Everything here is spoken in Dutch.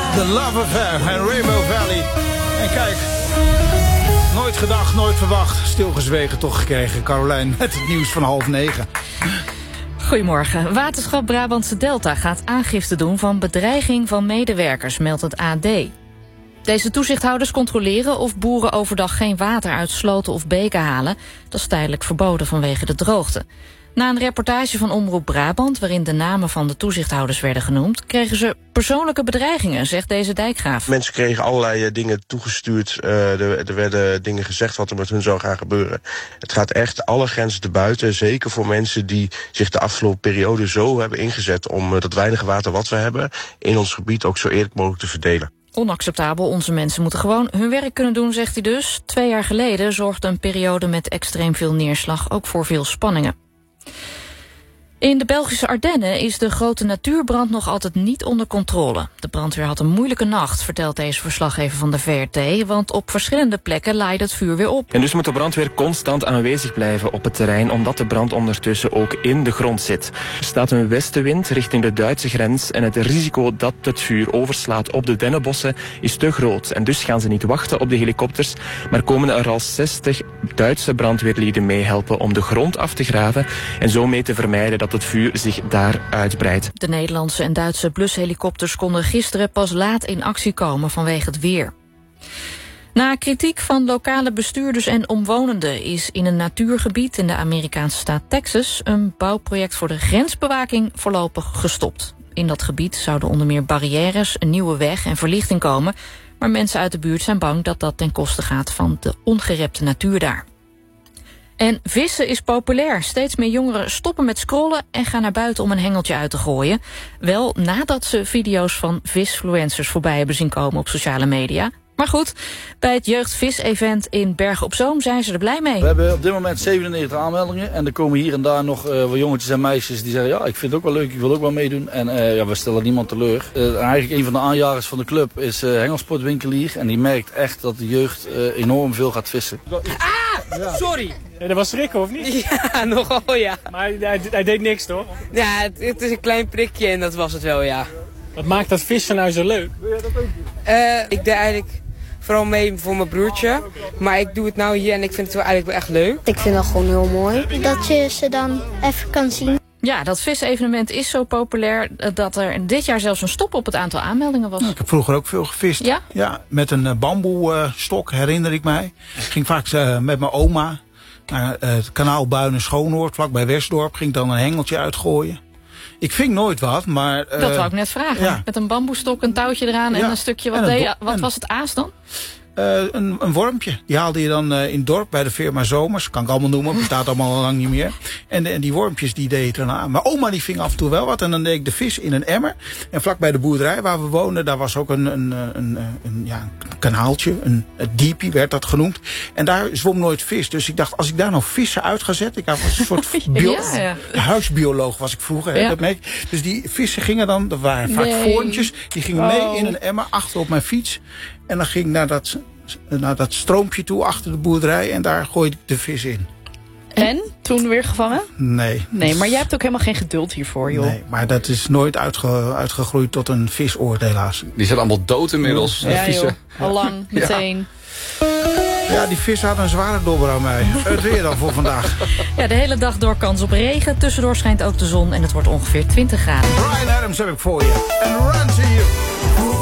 The Love Affair en Rainbow Valley. En kijk, nooit gedacht, nooit verwacht. Stilgezwegen toch gekregen. Carolijn met het nieuws van 8:30. Goedemorgen. Waterschap Brabantse Delta gaat aangifte doen van bedreiging van medewerkers, meldt het AD. Deze toezichthouders controleren of boeren overdag geen water uit sloten of beken halen. Dat is tijdelijk verboden vanwege de droogte. Na een reportage van Omroep Brabant, waarin de namen van de toezichthouders werden genoemd, kregen ze persoonlijke bedreigingen, zegt deze dijkgraaf. Mensen kregen allerlei dingen toegestuurd. Er werden dingen gezegd wat er met hun zou gaan gebeuren. Het gaat echt alle grenzen te buiten. Zeker voor mensen die zich de afgelopen periode zo hebben ingezet om dat weinige water wat we hebben in ons gebied ook zo eerlijk mogelijk te verdelen. Onacceptabel, onze mensen moeten gewoon hun werk kunnen doen, zegt hij dus. 2 jaar geleden zorgde een periode met extreem veel neerslag ook voor veel spanningen. In de Belgische Ardennen is de grote natuurbrand nog altijd niet onder controle. De brandweer had een moeilijke nacht, vertelt deze verslaggever van de VRT... want op verschillende plekken laaide het vuur weer op. En dus moet de brandweer constant aanwezig blijven op het terrein... omdat de brand ondertussen ook in de grond zit. Er staat een westenwind richting de Duitse grens... en het risico dat het vuur overslaat op de dennenbossen is te groot. En dus gaan ze niet wachten op de helikopters... maar komen er al 60 Duitse brandweerlieden meehelpen om de grond af te graven... en zo mee te vermijden dat het vuur zich daar uitbreidt. De Nederlandse en Duitse blushelikopters konden gisteren pas laat in actie komen vanwege het weer. Na kritiek van lokale bestuurders en omwonenden is in een natuurgebied in de Amerikaanse staat Texas een bouwproject voor de grensbewaking voorlopig gestopt. In dat gebied zouden onder meer barrières, een nieuwe weg en verlichting komen, maar mensen uit de buurt zijn bang dat dat ten koste gaat van de ongerepte natuur daar. En vissen is populair. Steeds meer jongeren stoppen met scrollen en gaan naar buiten om een hengeltje uit te gooien. Wel nadat ze video's van visfluencers voorbij hebben zien komen op sociale media. Maar goed, bij het jeugdvis-event in Bergen op Zoom zijn ze er blij mee. We hebben op dit moment 97 aanmeldingen. En er komen hier en daar nog wat jongetjes en meisjes die zeggen... ja, ik vind het ook wel leuk, ik wil ook wel meedoen. En we stellen niemand teleur. Eigenlijk een van de aanjagers van de club is hengelsportwinkelier. En die merkt echt dat de jeugd enorm veel gaat vissen. Ah, sorry. Ja, dat was schrikken, of niet? Ja, nogal, ja. Maar hij deed niks, toch? Ja, het is een klein prikje en dat was het wel, ja. Wat maakt dat vissen nou zo leuk? Wil jij dat ook doen? Ik deed eigenlijk vooral mee voor mijn broertje. Maar ik doe het nou hier en ik vind het wel eigenlijk wel echt leuk. Ik vind dat gewoon heel mooi. Dat je ze dan even kan zien. Ja, dat visevenement is zo populair dat er dit jaar zelfs een stop op het aantal aanmeldingen was. Nou, ik heb vroeger ook veel gevist. Ja? Ja, met een bamboestok, herinner ik mij. Ik ging vaak met mijn oma naar het kanaal Buinen-Schoonhoord, vlakbij Westdorp. Ging dan een hengeltje uitgooien. Ik ving nooit wat, maar... dat wou ik net vragen. Ja. Met een bamboestok, een touwtje eraan en een stukje. Wat was het aas dan? Een wormpje. Die haalde je dan in het dorp bij de firma Zomers. Kan ik allemaal noemen, bestaat allemaal al lang niet meer. En die wormpjes die deed je eraan. Mijn oma die ving af en toe wel wat. En dan deed ik de vis in een emmer. En vlak bij de boerderij waar we woonden, daar was ook een kanaaltje. Een diepie werd dat genoemd. En daar zwom nooit vis. Dus ik dacht, als ik daar nou vissen uit ga zetten. Ik was een soort huisbioloog was ik vroeger. Ja. Dus die vissen gingen dan, dat waren vaak voorntjes. Die gingen mee in een emmer achter op mijn fiets. En dan ging ik naar dat stroompje toe achter de boerderij en daar gooide ik de vis in. En? Toen weer gevangen? Nee. Nee, maar jij hebt ook helemaal geen geduld hiervoor, joh. Nee, maar dat is nooit uitgegroeid tot een visoord, helaas. Die zijn allemaal dood inmiddels. Ja, joh. Al lang, meteen. Ja, die vis had een zware dobber aan mij. Het weer dan voor vandaag. Ja, de hele dag door kans op regen. Tussendoor schijnt ook de zon en het wordt ongeveer 20 graden. Bryan Adams heb ik voor je. En Run to You.